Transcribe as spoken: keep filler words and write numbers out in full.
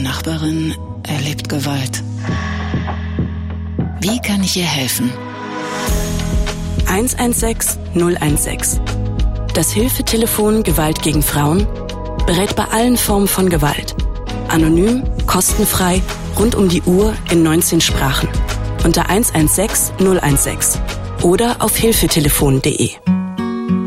Nachbarin erlebt Gewalt. Wie kann ich ihr helfen? eins eins sechs null eins sechs. Das Hilfetelefon Gewalt gegen Frauen berät bei allen Formen von Gewalt. Anonym, kostenfrei, rund um die Uhr in neunzehn Sprachen. Unter eins eins sechs null eins sechs oder auf hilfetelefon punkt de.